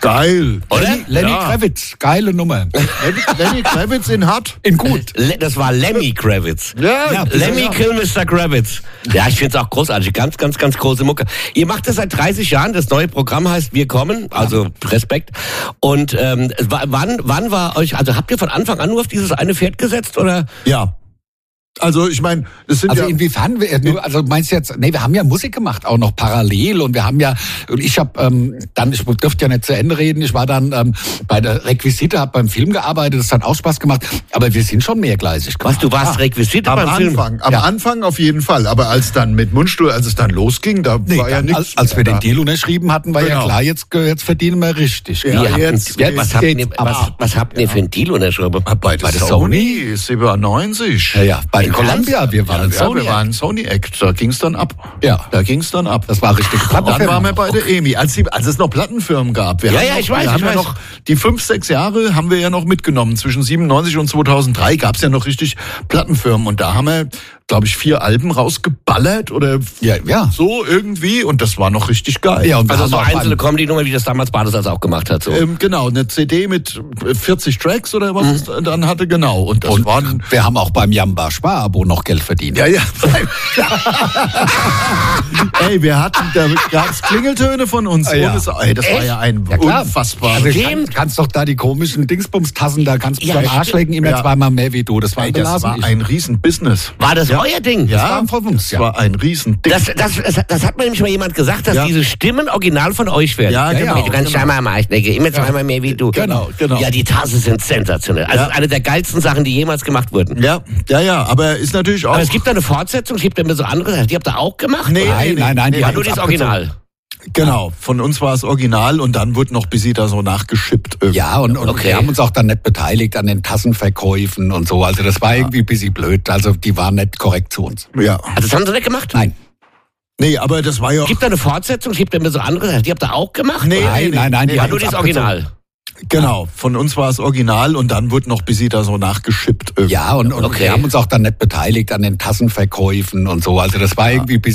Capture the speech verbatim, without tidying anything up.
Geil. Oder? Lenny, Lenny Ja. Kravitz, geile Nummer. Lenny, Lenny Kravitz in Hart. In gut. Le- Das war Lemmy Kravitz. Ja, Ja, Lemmy ja. Kill Mister Kravitz. Ja, ich finde es auch großartig. Ganz, ganz, ganz große Mucke. Ihr macht das seit dreißig Jahren. Das neue Programm heißt Wir kommen. Also Respekt. Und ähm, wa- wann, wann war euch, also habt ihr von Anfang an nur auf dieses eine Pferd gesetzt? Oder? Ja. Also ich meine, das sind Also ja... inwiefern? Wir, nur- also meinst du jetzt, nee, wir haben ja Musik gemacht, auch noch parallel und wir haben ja, und ich habe ähm, dann, ich dürfte ja nicht zu Ende reden, ich war dann ähm, bei der Requisite, habe beim Film gearbeitet, das hat auch Spaß gemacht, aber wir sind schon mehrgleisig Was, du warst ja. Requisite Am beim Film? Anfang, am Ja. Anfang auf jeden Fall. Aber als dann mit Mundstuhl, als es dann losging, da Nee, war ja dann, nichts. als, als wir den Deal unterschrieben hatten, war ja Genau. klar, jetzt, jetzt verdienen wir richtig. Ja, Wie habt ihr- jetzt was, geht's- habt ihr, geht's was, ab. was habt ihr für einen Deal unterschrieben? bei der Bei der Sony, siebenundneunzig. Ja, ja, bei In Columbia, wir waren Ja, Sony. wir waren Sony Act, da ging's dann ab. Ja. Da ging's dann ab. Das war richtig. Und dann waren wir bei der E M I, als, die, als es noch Plattenfirmen gab. Wir Ja, haben ja, noch, ich weiß, wir ich haben ja weiß. noch die fünf, sechs Jahre haben wir ja noch mitgenommen. Zwischen siebenundneunzig und zweitausenddrei gab's ja noch richtig Plattenfirmen. Und da haben wir, glaube ich, vier Alben rausgeballert oder Ja, ja. so irgendwie. Und das war noch richtig geil. Ja, und wir Also haben so auch einzelne beim- Comedy-Nummer, wie das damals Badesalz auch gemacht hat. So. Ähm, genau, eine C D mit vierzig Tracks oder was es dann hatte, genau. Und das Und waren... wir haben auch beim Jamba Sparabo noch Geld verdient. Ja, ja. Ey, wir hatten, da gab's Klingeltöne von uns. Ja. Ohne, Sa- ey, das war Echt? ja ein Ja, klar. unfassbar. Also Stimmt. kann, kannst doch da die komischen Dingsbums-Tassen, da kannst du Ja, beim Arsch stimmt. lecken immer Ja. zweimal mehr wie du. Das war Ey, das belassen. war Ich- ein Riesen-Business. War das euer Ding? Ja, war von uns, das ja. war ein Riesending. Das, das, das, das hat mir nämlich mal jemand gesagt, dass Ja. diese Stimmen original von euch werden. Ja, genau, Hey, du kannst genau. zweimal am Arsch lecken, immer zweimal mehr wie du. Genau, genau. Ja, die Tassen sind sensationell. Also Ja. eine der geilsten Sachen, die jemals gemacht wurden. ja, ja, ja, aber ist natürlich auch... Aber es gibt da eine Fortsetzung, es gibt ja immer so andere, die habt ihr auch gemacht? Nee, oder? Nein, nee, nein, nein, nee, die Ja, haben nur uns das abgezogen. Original. Genau, von uns war es original und dann wurde noch bis da so nachgeschippt. irgendwie. Ja, und, und Okay. wir haben uns auch dann nicht beteiligt an den Tassenverkäufen und so. Also das war irgendwie ein bisschen blöd. Also die waren nicht korrekt zu uns. Ja. Also das haben sie nicht gemacht? Nein. Nee, aber das war ja... Gibt da eine Fortsetzung, es gibt ja immer so andere, die habt ihr auch gemacht? Nee, oder? Nein, nein, nein, die Ja, haben nur uns das abgezogen. Original. Genau, von uns war es original und dann wurde noch bis da so nachgeschippt. irgendwie. Ja, und, und Okay. wir haben uns auch dann nicht beteiligt an den Tassenverkäufen und so. Also das war irgendwie ein bisschen